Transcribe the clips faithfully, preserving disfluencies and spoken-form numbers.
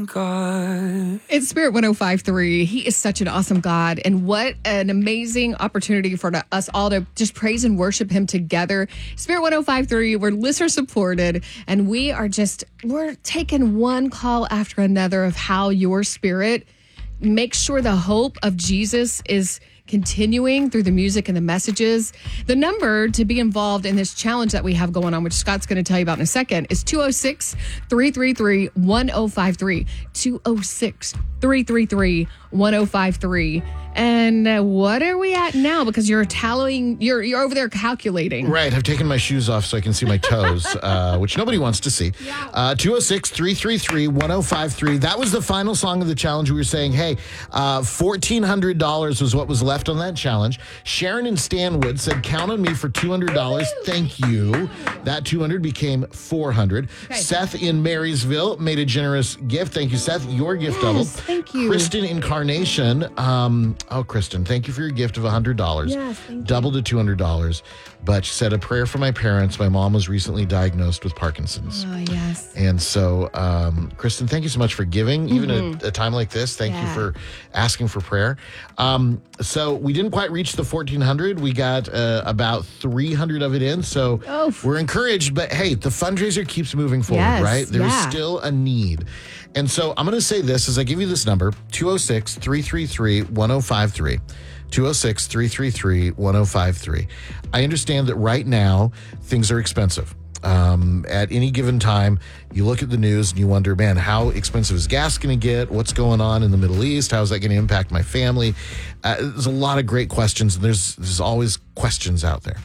God. It's Spirit one oh five point three. He is such an awesome God. And what an amazing opportunity for us all to just praise and worship him together. Spirit one oh five point three, we're listener supported. And we are just, we're taking one call after another of how your spirit makes sure the hope of Jesus is continuing through the music and the messages. The number to be involved in this challenge that we have going on, which Scott's going to tell you about in a second, is two oh six, three three three, one oh five three. two oh six, three three three, one oh five three. And uh, what are we at now? Because you're tallying, you're you're over there calculating. Right. I've taken my shoes off so I can see my toes, uh, which nobody wants to see. Yeah. Uh, two oh six, three three three, one oh five three. That was the final song of the challenge. We were saying, hey, uh, fourteen hundred dollars was what was left on that challenge. Sharon in Stanwood said, count on me for two hundred dollars. Thank you. That two hundred dollars became four hundred dollars. Okay. Seth in Marysville made a generous gift. Thank you, Seth. Your gift Yes, doubled. thank you. Kristen in Carnation. Um, oh, Kristen, thank you for your gift of one hundred dollars. Yes, thank you. Doubled to two hundred dollars. But she said, a prayer for my parents. My mom was recently diagnosed with Parkinson's. Oh, yes. And so, um, Kristen, thank you so much for giving, even Mm-hmm. at a time like this. Thank Yeah. you for asking for prayer. Um, so we didn't quite reach the fourteen hundred. We got uh, about three hundred of it in. So Oh. we're encouraged. But hey, the fundraiser keeps moving forward, Yes, right? There's yeah. still a need. And so I'm going to say this as I give you this number, two oh six, three three three, one oh five three. two oh six, three three three, one oh five three. I understand that right now things are expensive. Um, at any given time, you look at the news and you wonder, man, how expensive is gas going to get? What's going on in the Middle East? How is that going to impact my family? Uh, there's a lot of great questions, and there's there's always questions out there.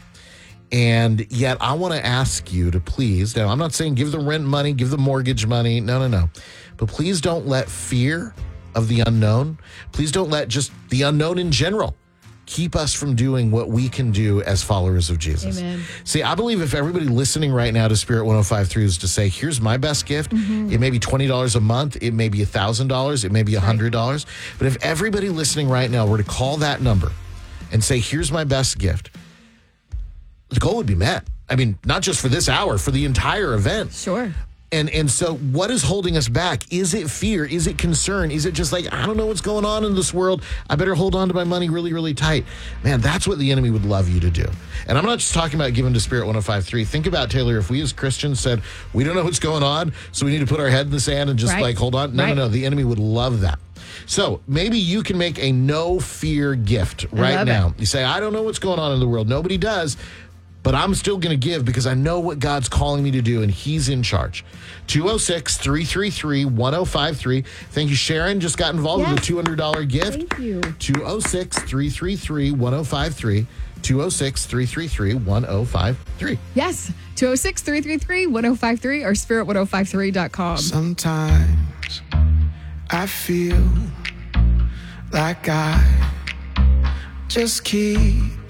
And yet I want to ask you to please, now I'm not saying give the rent money, give the mortgage money. No, no, no. But please don't let fear of the unknown, please don't let just the unknown in general keep us from doing what we can do as followers of Jesus. Amen. See, I believe if everybody listening right now to Spirit one oh five point three is to say, here's my best gift, Mm-hmm. it may be twenty dollars a month, it may be one thousand dollars, it may be one hundred dollars. But if everybody listening right now were to call that number and say, here's my best gift, the goal would be met. I mean, not just for this hour, for the entire event. Sure. And and so what is holding us back? Is it fear? Is it concern? Is it just like, I don't know what's going on in this world. I better hold on to my money really, really tight. Man, that's what the enemy would love you to do. And I'm not just talking about giving to Spirit one oh five point three. Think about, Taylor, if we as Christians said, we don't know what's going on, so we need to put our head in the sand and just Right. like hold on. No, Right. no, no. The enemy would love that. So maybe you can make a no fear gift right love now. You say, I don't know what's going on in the world. Nobody does. But I'm still going to give because I know what God's calling me to do, and he's in charge. two oh six, three three three, one oh five three. Thank you, Sharon. Just got involved Yes. with a two hundred dollars gift. Thank you. two oh six, three three three, one oh five three. two oh six, three three three, one oh five three. Yes. two oh six, three three three, one oh five three or spirit one oh five three dot com. Sometimes I feel like I just keep